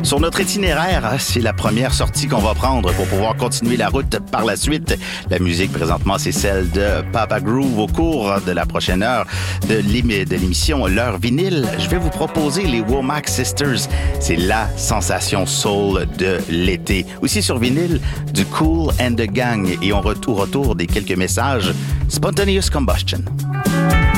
Sur notre itinéraire, c'est la première sortie qu'on va prendre pour pouvoir continuer la route par la suite. La musique, présentement, c'est celle de Papa Groove. Au cours de la prochaine heure de l'émission L'heure vinyle, je vais vous proposer les Womack Sisters. C'est la sensation soul de l'été. Aussi sur vinyle, du Kool and the Gang. Et on retour des quelques messages. Spontaneous Combustion.